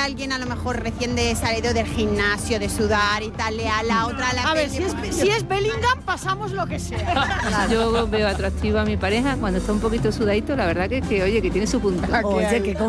alguien a lo mejor recién salido del gimnasio, de sudar y tal, a la otra la A ver, si es Bellingham, pasamos lo que sea. Yo veo atractivo a mi pareja cuando está un poquito sudadito, la verdad que oye, que tiene su punto. Oye, que